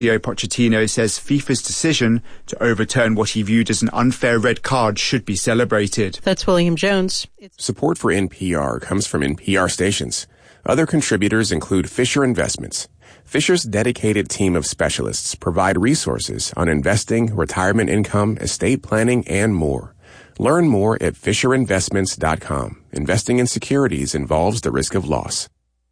Pochettino says FIFA's decision to overturn what he viewed as an unfair red card should be celebrated. That's William Jones. Support for NPR comes from NPR stations. Other contributors include Fisher Investments. Fisher's dedicated team of specialists provide resources on investing, retirement income, estate planning, and more. Learn more at FisherInvestments.com. Investing in securities involves the risk of loss.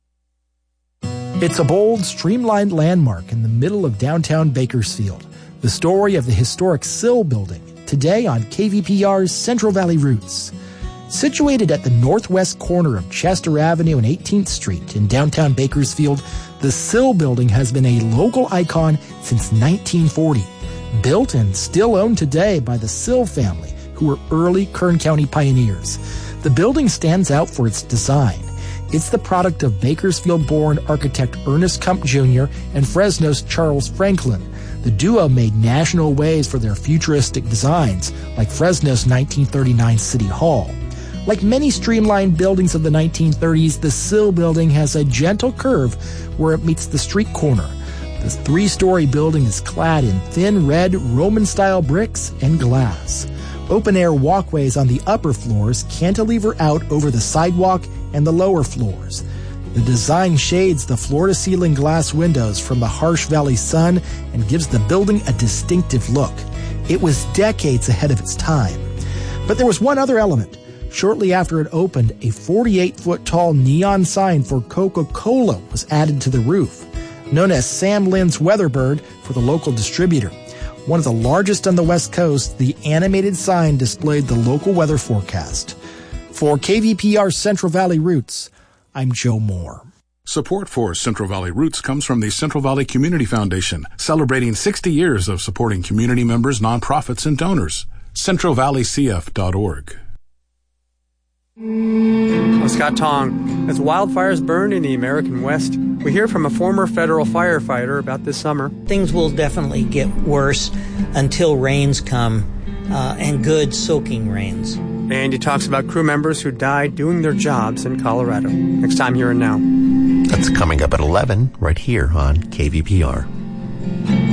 It's a bold, streamlined landmark in the middle of downtown Bakersfield. The story of the historic Sill Building, today on KVPR's Central Valley Roots. Situated at the northwest corner of Chester Avenue and 18th Street in downtown Bakersfield, the Sill Building has been a local icon since 1940. Built and still owned today by the Sill family, who were early Kern County pioneers. The building stands out for its design. It's the product of Bakersfield-born architect Ernest Kump Jr. and Fresno's Charles Franklin. The duo made national waves for their futuristic designs, like Fresno's 1939 City Hall. Like many streamlined buildings of the 1930s, the Sill Building has a gentle curve where it meets the street corner. This three-story building is clad in thin red Roman-style bricks and glass. Open-air walkways on the upper floors cantilever out over the sidewalk and the lower floors. The design shades the floor-to-ceiling glass windows from the harsh valley sun and gives the building a distinctive look. It was decades ahead of its time. But there was one other element. Shortly after it opened, a 48-foot-tall neon sign for Coca-Cola was added to the roof, known as Sam Lynn's Weatherbird for the local distributor. One of the largest on the West Coast, the animated sign displayed the local weather forecast. For KVPR Central Valley Roots, I'm Joe Moore. Support for Central Valley Roots comes from the Central Valley Community Foundation, celebrating 60 years of supporting community members, nonprofits, and donors. CentralValleyCF.org. I'm Scott Tong. As wildfires burn in the American West, we hear from a former federal firefighter about this summer. Things will definitely get worse until rains come, and good soaking rains. And he talks about crew members who died doing their jobs in Colorado. Next time, Here and Now. That's coming up at 11 right here on KVPR.